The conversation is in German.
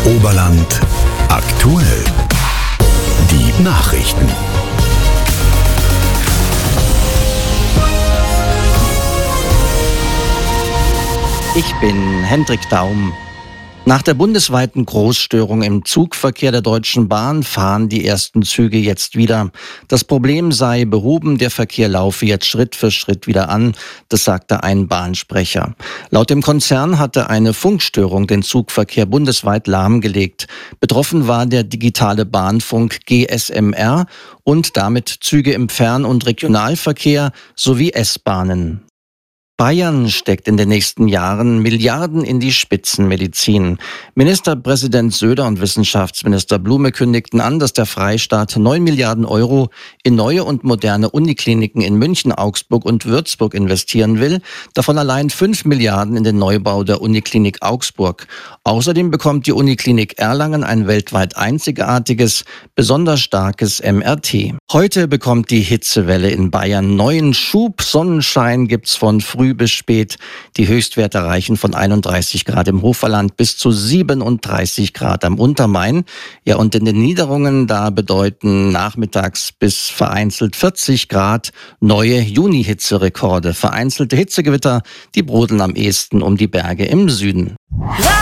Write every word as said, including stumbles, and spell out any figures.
Oberland aktuell. Die Nachrichten. Ich bin Hendrik Daum. Nach der bundesweiten Großstörung im Zugverkehr der Deutschen Bahn fahren die ersten Züge jetzt wieder. Das Problem sei behoben, der Verkehr laufe jetzt Schritt für Schritt wieder an, das sagte ein Bahnsprecher. Laut dem Konzern hatte eine Funkstörung den Zugverkehr bundesweit lahmgelegt. Betroffen war der digitale Bahnfunk G S M R und damit Züge im Fern- und Regionalverkehr sowie S-Bahnen. Bayern steckt in den nächsten Jahren Milliarden in die Spitzenmedizin. Ministerpräsident Söder und Wissenschaftsminister Blume kündigten an, dass der Freistaat neun Milliarden Euro in neue und moderne Unikliniken in München, Augsburg und Würzburg investieren will. Davon allein fünf Milliarden in den Neubau der Uniklinik Augsburg. Außerdem bekommt die Uniklinik Erlangen ein weltweit einzigartiges, besonders starkes M R T. Heute bekommt die Hitzewelle in Bayern neuen Schub. Sonnenschein gibt's von früh bis spät. Die Höchstwerte reichen von einunddreißig Grad im Hochverland bis zu siebenunddreißig Grad am Untermain. Ja, und in den Niederungen, da bedeuten nachmittags bis vereinzelt vierzig Grad neue Juni-Hitzerekorde. Vereinzelte Hitzegewitter, die brodeln am ehesten um die Berge im Süden.